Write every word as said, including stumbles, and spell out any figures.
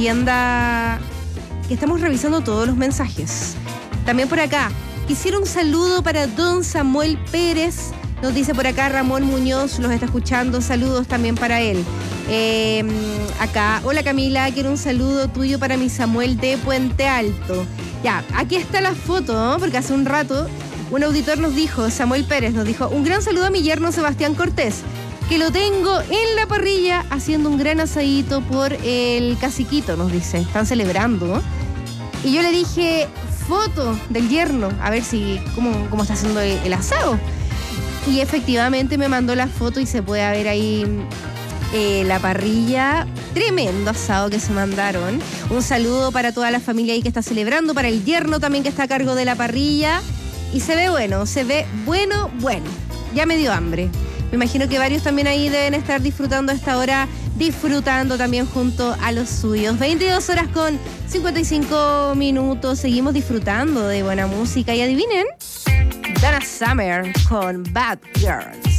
entienda que estamos revisando todos los mensajes. También por acá, quisiera un saludo para don Samuel Pérez. Nos dice por acá Ramón Muñoz, los está escuchando. Saludos también para él. Eh, acá, hola Camila, quiero un saludo tuyo para mi Samuel de Puente Alto. Ya, aquí está la foto, ¿no? Porque hace un rato un auditor nos dijo, Samuel Pérez nos dijo, un gran saludo a mi yerno Sebastián Cortés, que lo tengo en la parrilla haciendo un gran asadito por el caciquito, nos dice. Están celebrando, ¿no? Y yo le dije, foto del yerno, a ver si cómo, cómo está haciendo el, el asado. Y efectivamente me mandó la foto y se puede ver ahí eh, la parrilla. Tremendo asado que se mandaron. Un saludo para toda la familia ahí que está celebrando, para el yerno también que está a cargo de la parrilla. Y se ve bueno, se ve bueno, bueno. Ya me dio hambre. Me imagino que varios también ahí deben estar disfrutando a esta hora, disfrutando también junto a los suyos. veintidós horas con cincuenta y cinco minutos. Seguimos disfrutando de buena música. Y adivinen, Donna Summer con Bad Girls.